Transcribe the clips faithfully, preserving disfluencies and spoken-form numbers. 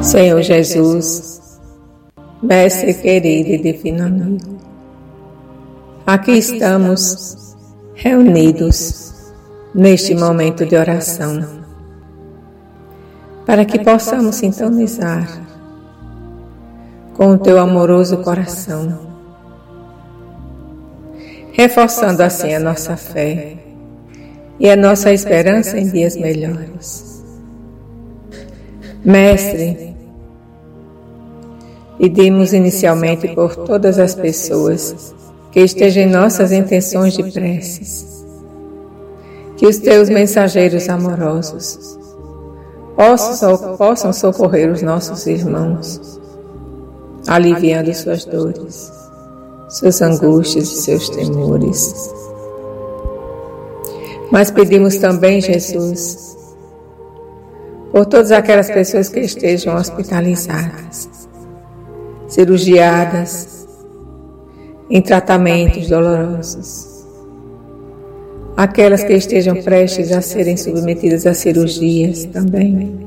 Senhor Jesus, Mestre querido e divino amigo, aqui estamos reunidos neste momento de oração, para que possamos sintonizar com o Teu amoroso coração, reforçando assim a nossa fé e a nossa esperança em dias melhores. Mestre, pedimos inicialmente por todas as pessoas que estejam em nossas intenções de preces, que os Teus mensageiros amorosos possam, possam socorrer os nossos irmãos, aliviando suas dores, suas angústias e seus temores. Mas pedimos também, Jesus, por todas aquelas pessoas que estejam hospitalizadas, cirurgiadas, em tratamentos dolorosos, aquelas que estejam prestes a serem submetidas a cirurgias também.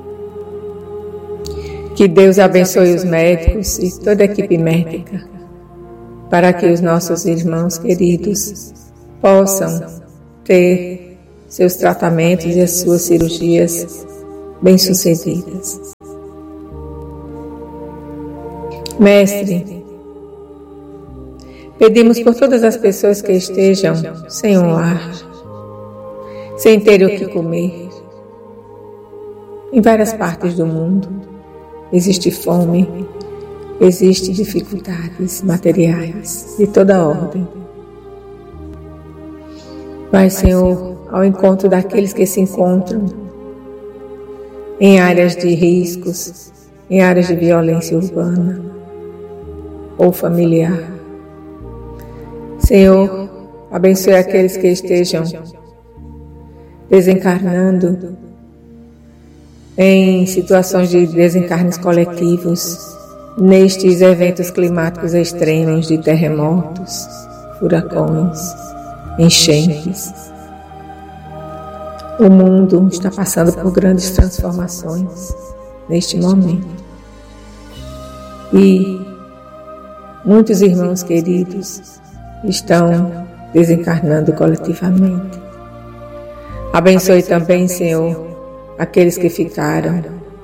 Que Deus abençoe os médicos e toda a equipe médica, para que os nossos irmãos queridos possam ter seus tratamentos e as suas cirurgias bem-sucedidas. Mestre, pedimos por todas as pessoas que estejam sem um lar, sem ter o que comer. Em várias partes do mundo existe fome, existe dificuldades materiais de toda ordem. Vai, Senhor, ao encontro daqueles que se encontram em áreas de riscos, em áreas de violência urbana ou familiar. Senhor, abençoe aqueles que estejam desencarnando em situações de desencarnes coletivos, nestes eventos climáticos extremos de terremotos, furacões, enchentes. O mundo está passando por grandes transformações neste momento. E muitos irmãos queridos estão desencarnando coletivamente. Abençoe também, Senhor, aqueles que ficaram.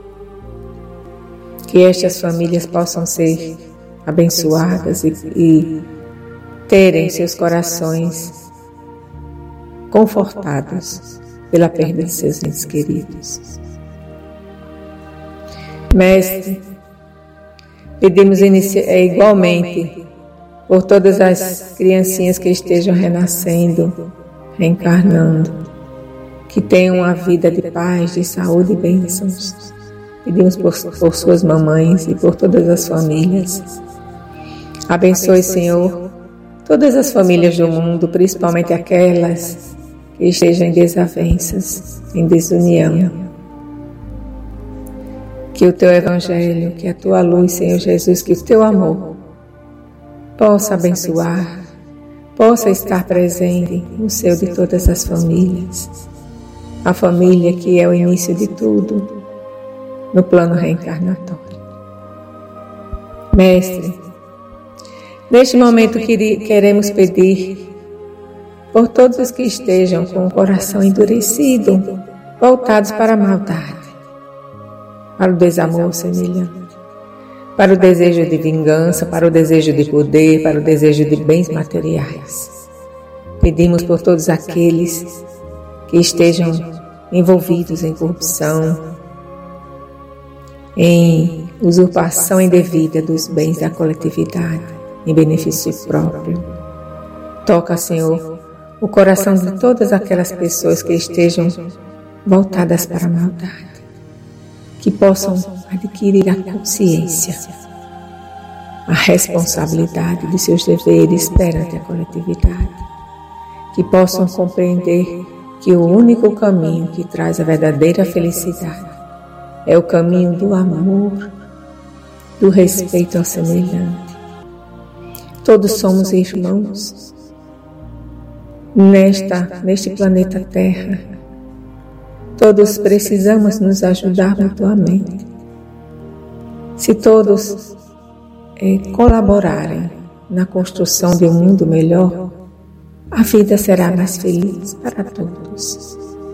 Que estas famílias possam ser abençoadas e, e terem seus corações confortados pela perda de seus entes queridos. Mestre, pedimos igualmente por todas as criancinhas que estejam renascendo, reencarnando, que tenham uma vida de paz, de saúde e bênçãos. Pedimos por, por suas mamães e por todas as famílias. Abençoe, Senhor, todas as famílias do mundo, principalmente aquelas que estejam em desavenças, em desunião. Que o Teu Evangelho, que a Tua luz, Senhor Jesus, que o Teu amor possa abençoar, possa estar presente no seio de todas as famílias. A família que é o início de tudo no plano reencarnatório. Mestre, neste momento queremos pedir por todos os que estejam com o coração endurecido, voltados para a maldade, para o desamor semelhante, para o desejo de vingança, para o desejo de poder, para o desejo de bens materiais. Pedimos por todos aqueles que estejam envolvidos em corrupção, em usurpação indevida dos bens da coletividade, em benefício próprio. Toca, Senhor, o coração de todas aquelas pessoas que estejam voltadas para a maldade, que possam adquirir a consciência, a responsabilidade de seus deveres perante a coletividade, que possam compreender que o único caminho que traz a verdadeira felicidade é o caminho do amor, do respeito ao semelhante. Todos somos irmãos nesta, neste planeta Terra. Todos precisamos nos ajudar mutuamente. Se todos é, colaborarem na construção de um mundo melhor, a vida será mais feliz para todos.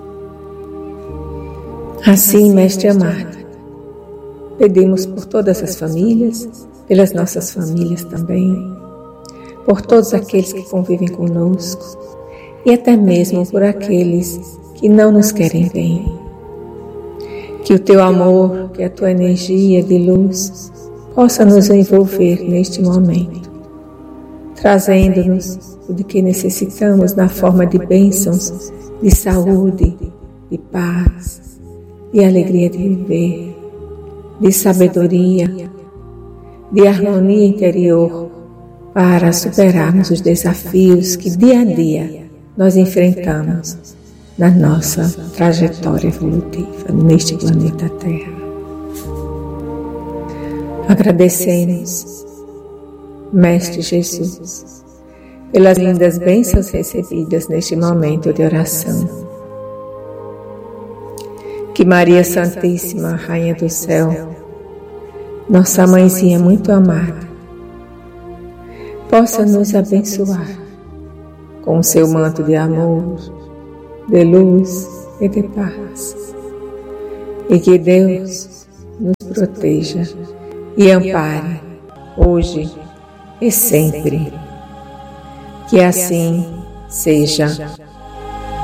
Assim, Mestre amado, pedimos por todas as famílias, pelas nossas famílias também, por todos aqueles que convivem conosco e até mesmo por aqueles que não nos querem bem. Que o Teu amor, que a Tua energia de luz possa nos envolver neste momento, trazendo-nos o de que necessitamos na forma de bênçãos, de saúde, de paz, de alegria de viver, de sabedoria, de harmonia interior, para superarmos os desafios que dia a dia nós enfrentamos na nossa trajetória evolutiva neste planeta Terra. Agradecemos, Mestre Jesus, pelas lindas bênçãos recebidas neste momento de oração. Que Maria Santíssima, Rainha do Céu, nossa Mãezinha muito amada, possa nos abençoar com o seu manto de amor, de luz e de paz. E que Deus nos proteja e ampare hoje e sempre. Que assim seja.